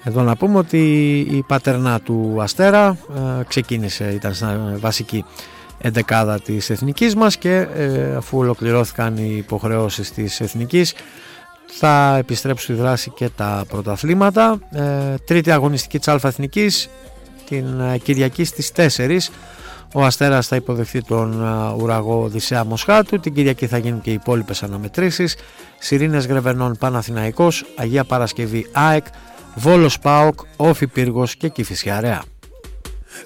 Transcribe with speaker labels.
Speaker 1: Εδώ να πούμε ότι η πατερνά του Αστέρα ξεκίνησε, ήταν βασική εντεκάδα της Εθνικής μας και αφού ολοκληρώθηκαν οι υποχρεώσεις της Εθνικής θα επιστρέψουν στη δράση και τα πρωταθλήματα. Τρίτη αγωνιστική της Αλφα-Εθνικής την Κυριακή στις 4. Ο Αστέρας θα υποδεχθεί τον ουραγό Οδυσσέα Μοσχάτου. Την Κυριακή θα γίνουν και οι υπόλοιπες αναμετρήσεις. Σιρήνες Γρεβενών Παναθηναϊκός, Αγία Παρασκευή ΑΕΚ, Βόλος ΠΑΟΚ, Όφι Πύργος και Κηφισιά Ρεά.